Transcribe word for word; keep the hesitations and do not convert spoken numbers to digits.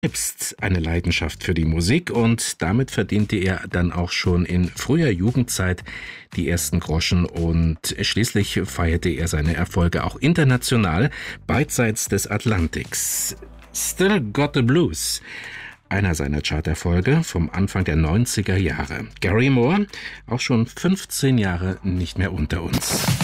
Selbst eine Leidenschaft für die Musik und damit verdiente er dann auch schon in früher Jugendzeit die ersten Groschen und schließlich feierte er seine Erfolge auch international, beidseits des Atlantiks. Still Got the Blues, einer seiner Charterfolge vom Anfang der neunziger Jahre. Gary Moore, auch schon fünfzehn Jahre nicht mehr unter uns.